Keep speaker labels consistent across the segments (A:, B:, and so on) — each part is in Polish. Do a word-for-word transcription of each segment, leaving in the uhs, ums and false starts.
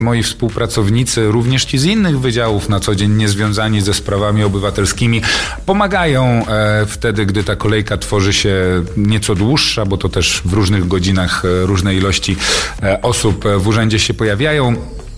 A: Moi współpracownicy, również ci z innych wydziałów na co dzień niezwiązani ze sprawami obywatelskimi, pomagają e, wtedy, gdy ta kolejka tworzy się nieco dłuższa, bo to też w różnych godzinach e, różne ilości e, osób w urzędzie się pojawiają.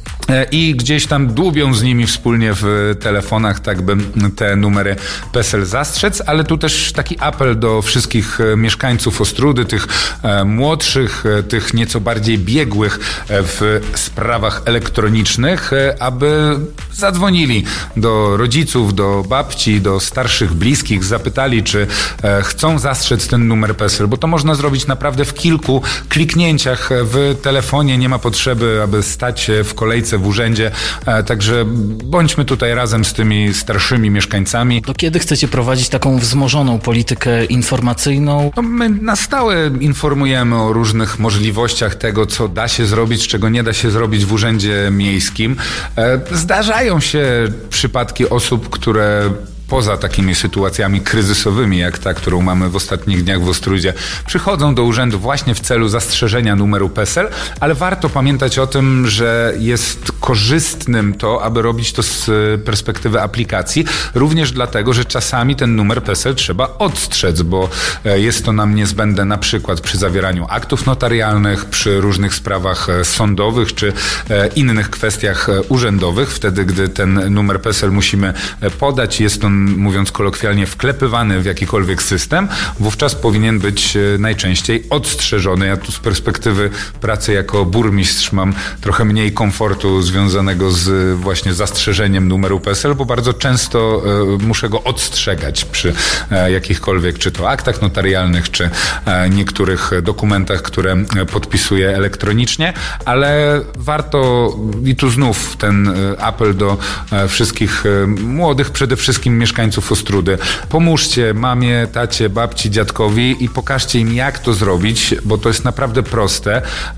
A: I gdzieś tam dłubią z nimi wspólnie w telefonach, tak by te numery PESEL zastrzec, ale tu też taki apel do wszystkich mieszkańców Ostródy, tych młodszych, tych nieco bardziej biegłych w sprawach elektronicznych, aby zadzwonili do rodziców, do babci, do starszych bliskich, zapytali, czy chcą zastrzec ten numer PESEL, bo to można zrobić naprawdę w kilku kliknięciach w telefonie, nie ma potrzeby, aby stać w kolejce w urzędzie, także bądźmy tutaj razem z tymi starszymi mieszkańcami.
B: To kiedy chcecie prowadzić taką wzmożoną politykę informacyjną?
A: No my na stałe informujemy o różnych możliwościach tego, co da się zrobić, czego nie da się zrobić w urzędzie miejskim. Zdarzają się przypadki osób, które poza takimi sytuacjami kryzysowymi, jak ta, którą mamy w ostatnich dniach w Ostródzie, przychodzą do urzędu właśnie w celu zastrzeżenia numeru PESEL, ale warto pamiętać o tym, że jest korzystnym to, aby robić to z perspektywy aplikacji, również dlatego, że czasami ten numer PESEL trzeba odstrzec, bo jest to nam niezbędne na przykład przy zawieraniu aktów notarialnych, przy różnych sprawach sądowych, czy innych kwestiach urzędowych, wtedy, gdy ten numer PESEL musimy podać, jest on, mówiąc kolokwialnie, wklepywany w jakikolwiek system, wówczas powinien być najczęściej odstrzeżony. Ja tu z perspektywy pracy jako burmistrz mam trochę mniej komfortu związanego z właśnie zastrzeżeniem numeru PESEL, bo bardzo często e, muszę go odstrzegać przy e, jakichkolwiek, czy to aktach notarialnych, czy e, niektórych dokumentach, które podpisuję elektronicznie, ale warto, i tu znów ten e, apel do e, wszystkich e, młodych, przede wszystkim mieszkańców Ostródy. Pomóżcie mamie, tacie, babci, dziadkowi i pokażcie im, jak to zrobić, bo to jest naprawdę proste,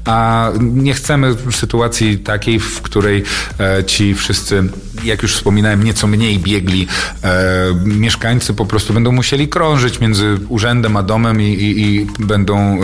A: a nie chcemy sytuacji takiej, w której e, ci wszyscy, jak już wspominałem, nieco mniej biegli e, mieszkańcy po prostu będą musieli krążyć między urzędem a domem i, i, i będą e,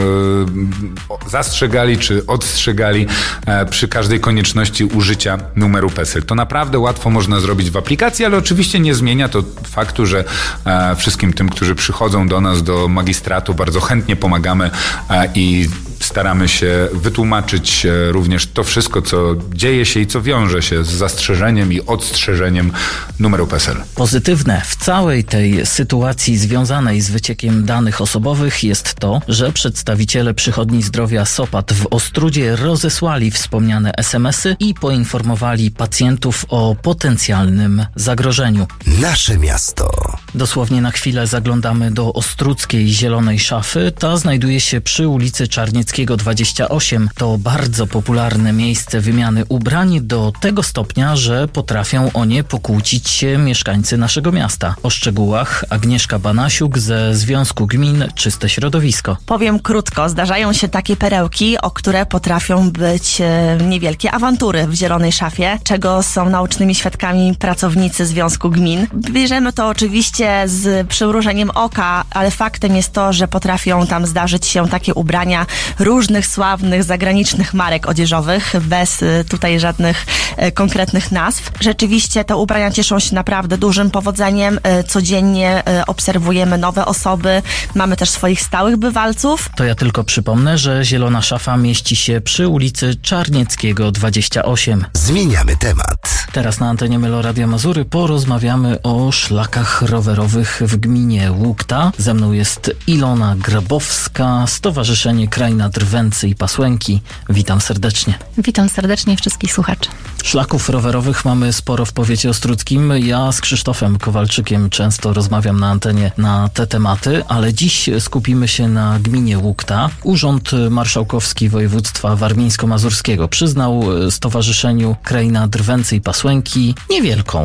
A: zastrzegali czy odstrzegali e, przy każdej konieczności użycia numeru PESEL. To naprawdę łatwo można zrobić w aplikacji, ale oczywiście nie zmienia to faktu, że e, wszystkim tym, którzy przychodzą do nas, do magistratu, bardzo chętnie pomagamy e, i staramy się wytłumaczyć również to wszystko, co dzieje się i co wiąże się z zastrzeżeniem i odstrzeżeniem numeru PESEL.
B: Pozytywne w całej tej sytuacji związanej z wyciekiem danych osobowych jest to, że przedstawiciele Przychodni Zdrowia Sopat w Ostródzie rozesłali wspomniane es em esy i poinformowali pacjentów o potencjalnym zagrożeniu.
C: Nasze miasto.
B: Dosłownie na chwilę zaglądamy do ostródzkiej Zielonej Szafy. Ta znajduje się przy ulicy Czarnieckiego dwadzieścia osiem. To bardzo popularne miejsce wymiany ubrań do tego stopnia, że potrafią o nie pokłócić się mieszkańcy naszego miasta. O szczegółach Agnieszka Banasiuk ze Związku Gmin Czyste Środowisko.
D: Powiem krótko, zdarzają się takie perełki, o które potrafią być e, niewielkie awantury w Zielonej Szafie, czego są naocznymi świadkami pracownicy Związku Gmin. Bierzemy to oczywiście z przymrużeniem oka, ale faktem jest to, że potrafią tam zdarzyć się takie ubrania różnych sławnych zagranicznych marek odzieżowych, bez y, tutaj żadnych y, konkretnych nazw. Rzeczywiście te ubrania cieszą się naprawdę dużym powodzeniem. Y, codziennie y, obserwujemy nowe osoby. Mamy też swoich stałych bywalców.
B: To ja tylko przypomnę, że Zielona Szafa mieści się przy ulicy Czarnieckiego dwadzieścia osiem.
C: Zmieniamy temat.
B: Teraz na antenie Melo Radia Mazury porozmawiamy o szlakach rowerowych w gminie Łukta. Ze mną jest Ilona Grabowska, Stowarzyszenie Kraina Drwęcy i Pasłęki. Witam serdecznie.
E: Witam serdecznie wszystkich słuchaczy.
B: Szlaków rowerowych mamy sporo w powiecie ostródzkim. Ja z Krzysztofem Kowalczykiem często rozmawiam na antenie na te tematy, ale dziś skupimy się na gminie Łukta. Urząd Marszałkowski Województwa Warmińsko-Mazurskiego przyznał Stowarzyszeniu Kraina Drwęcy i Pasłęki niewielką,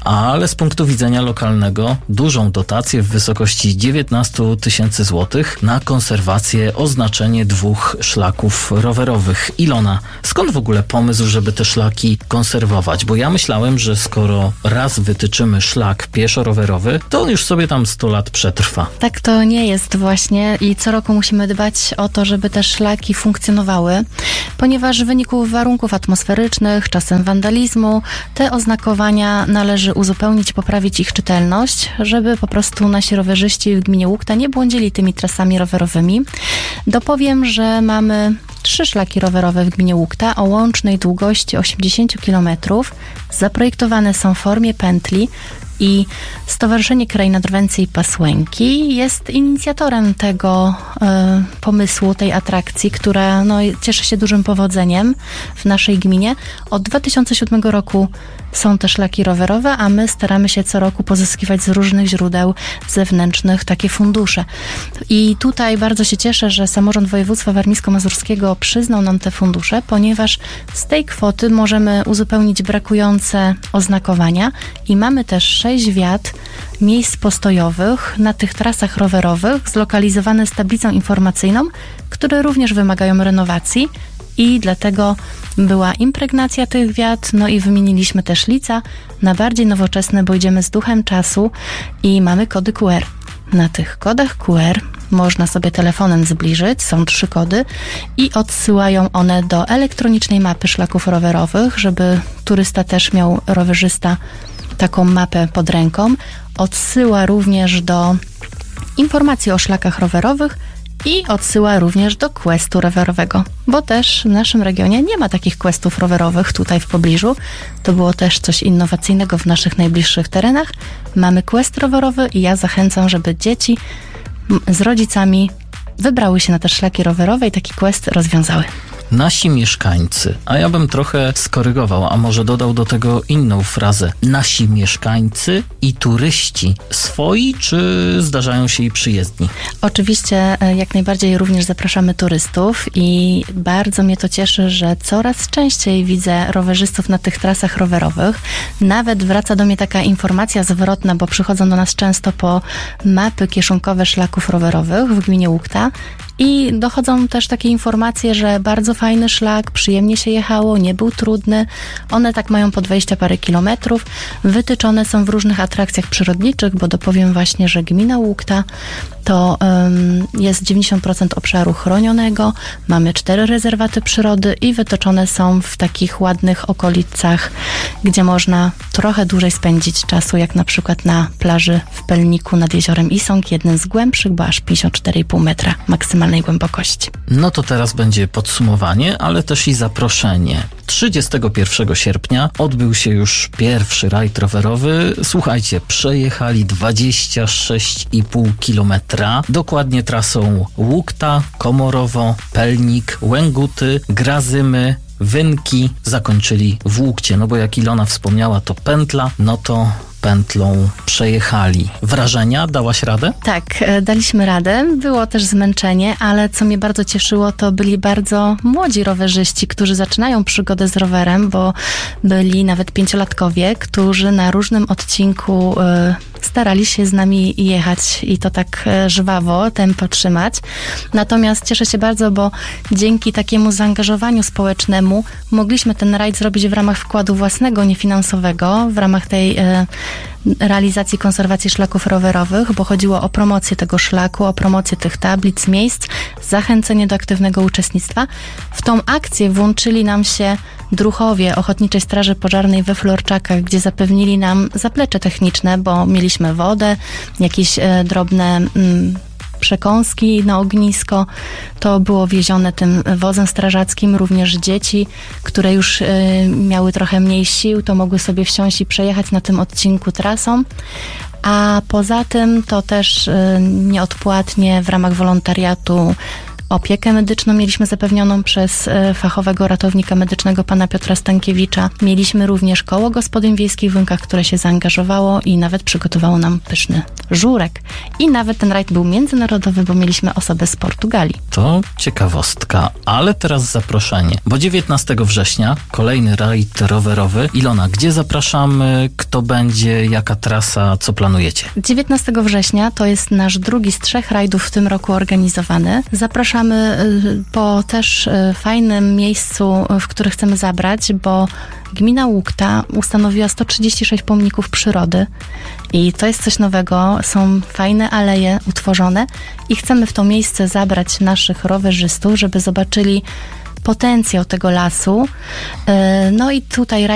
B: ale z punktu widzenia lokalnego dużą dotację w wysokości dziewiętnaście tysięcy złotych na konserwację, oznaczenie dwóch szlaków rowerowych. Ilona, skąd w ogóle pomysł, żeby te szlaki konserwować? Bo ja myślałem, że skoro raz wytyczymy szlak pieszo-rowerowy, to on już sobie tam sto lat przetrwa.
E: Tak to nie jest właśnie i co roku musimy dbać o to, żeby te szlaki funkcjonowały, ponieważ w wyniku warunków atmosferycznych, czasem wandalizmu, te oznakowania należy uzupełnić, poprawić ich czytelność, żeby po prostu nasi rowerzyści w gminie Łukta nie błądzili tymi trasami rowerowymi. Dopowiem, że mamy trzy szlaki rowerowe w gminie Łukta o łącznej długości osiemdziesiąt kilometrów. Zaprojektowane są w formie pętli i Stowarzyszenie Kraina Drwęcy i Pasłęki jest inicjatorem tego y, pomysłu, tej atrakcji, która no, cieszy się dużym powodzeniem w naszej gminie. Od dwa tysiące siódmego roku są te szlaki rowerowe, a my staramy się co roku pozyskiwać z różnych źródeł zewnętrznych takie fundusze. I tutaj bardzo się cieszę, że samorząd województwa warmińsko-mazurskiego przyznał nam te fundusze, ponieważ z tej kwoty możemy uzupełnić brakujące oznakowania i mamy też sześć wiat miejsc postojowych na tych trasach rowerowych zlokalizowane z tablicą informacyjną, które również wymagają renowacji. I dlatego była impregnacja tych wiat, no i wymieniliśmy też lica na bardziej nowoczesne, bo idziemy z duchem czasu i mamy kody Q R. Na tych kodach Q R można sobie telefonem zbliżyć, są trzy kody i odsyłają one do elektronicznej mapy szlaków rowerowych, żeby turysta też miał, rowerzysta, taką mapę pod ręką. Odsyła również do informacji o szlakach rowerowych i odsyła również do questu rowerowego, bo też w naszym regionie nie ma takich questów rowerowych tutaj w pobliżu. To było też coś innowacyjnego w naszych najbliższych terenach. Mamy quest rowerowy i ja zachęcam, żeby dzieci z rodzicami wybrały się na te szlaki rowerowe i taki quest rozwiązały.
B: Nasi mieszkańcy, a ja bym trochę skorygował, a może dodał do tego inną frazę. Nasi mieszkańcy i turyści swoi, czy zdarzają się i przyjezdni?
E: Oczywiście jak najbardziej również zapraszamy turystów i bardzo mnie to cieszy, że coraz częściej widzę rowerzystów na tych trasach rowerowych. Nawet wraca do mnie taka informacja zwrotna, bo przychodzą do nas często po mapy kieszonkowe szlaków rowerowych w gminie Łukta. I dochodzą też takie informacje, że bardzo fajny szlak, przyjemnie się jechało, nie był trudny. One tak mają po dwadzieścia parę kilometrów. Wytyczone są w różnych atrakcjach przyrodniczych, bo dopowiem właśnie, że gmina Łukta to um, jest dziewięćdziesiąt procent obszaru chronionego. Mamy cztery rezerwaty przyrody i wytoczone są w takich ładnych okolicach, gdzie można trochę dłużej spędzić czasu, jak na przykład na plaży w Pelniku nad jeziorem Isąg, jednym z głębszych, bo aż pięćdziesiąt cztery i pół metra maksymalnej głębokości.
B: No to teraz będzie podsumowanie, ale też i zaproszenie. trzydziestego pierwszego sierpnia odbył się już pierwszy rajd rowerowy. Słuchajcie, przejechali dwadzieścia sześć i pół kilometra, dokładnie trasą Łukta, Komorowo, Pelnik, Łęguty, Grazymy, Wynki, zakończyli w Łukcie. No bo jak Ilona wspomniała, to pętla, no to pętlą przejechali. Wrażenia? Dałaś radę?
E: Tak, daliśmy radę. Było też zmęczenie, ale co mnie bardzo cieszyło, to byli bardzo młodzi rowerzyści, którzy zaczynają przygodę z rowerem, bo byli nawet pięciolatkowie, którzy na różnym odcinku y, starali się z nami jechać i to tak y, żwawo, tempo trzymać. Natomiast cieszę się bardzo, bo dzięki takiemu zaangażowaniu społecznemu mogliśmy ten rajd zrobić w ramach wkładu własnego, niefinansowego, w ramach tej y, realizacji konserwacji szlaków rowerowych, bo chodziło o promocję tego szlaku, o promocję tych tablic, miejsc, zachęcenie do aktywnego uczestnictwa. W tą akcję włączyli nam się druhowie Ochotniczej Straży Pożarnej we Florczakach, gdzie zapewnili nam zaplecze techniczne, bo mieliśmy wodę, jakieś e, drobne mm, przekąski na ognisko. To było wiezione tym wozem strażackim. Również dzieci, które już y, miały trochę mniej sił, to mogły sobie wsiąść i przejechać na tym odcinku trasą. A poza tym to też y, nieodpłatnie w ramach wolontariatu Opiekę medyczną mieliśmy zapewnioną przez e, fachowego ratownika medycznego pana Piotra Stankiewicza. Mieliśmy również koło gospodyń wiejskich w Łynkach, które się zaangażowało i nawet przygotowało nam pyszny żurek. I nawet ten rajd był międzynarodowy, bo mieliśmy osobę z Portugalii.
B: To ciekawostka, ale teraz zaproszenie, bo dziewiętnastego września kolejny rajd rowerowy. Ilona, gdzie zapraszamy, kto będzie, jaka trasa, co planujecie?
E: dziewiętnastego września to jest nasz drugi z trzech rajdów w tym roku organizowany. Zapraszamy y, po też y, fajnym miejscu, w które chcemy zabrać, bo gmina Łukta ustanowiła sto trzydzieści sześć pomników przyrody i to jest coś nowego. Są fajne aleje utworzone i chcemy w to miejsce zabrać naszych rowerzystów, żeby zobaczyli potencjał tego lasu. Y, no i tutaj